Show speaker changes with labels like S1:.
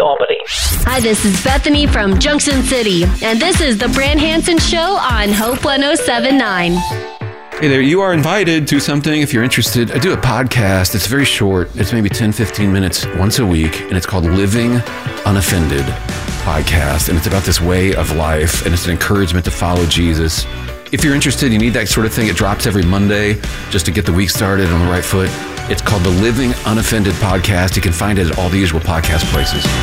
S1: Albany.
S2: Hi, this is Bethany from Junction City, and this is the Brand Hansen Show on Hope 107.9.
S3: Hey there, you are invited to something if you're interested. I do a podcast. It's very short. It's maybe 10, 15 minutes once a week, and it's called Living Unoffended Podcast, and it's about this way of life, and it's an encouragement to follow Jesus. If you're interested, you need that sort of thing. It drops every Monday just to get the week started on the right foot. It's called the Living Unoffended Podcast. You can find it at all the usual podcast places.